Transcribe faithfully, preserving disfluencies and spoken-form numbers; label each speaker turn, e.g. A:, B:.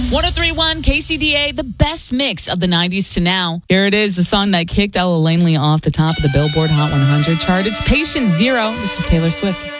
A: three point one K C D A, the best mix of the nineties to now. Here it is, the song that kicked Ella Langley off the top of the Billboard Hot one hundred chart. It's Patient Zero. This is Taylor Swift.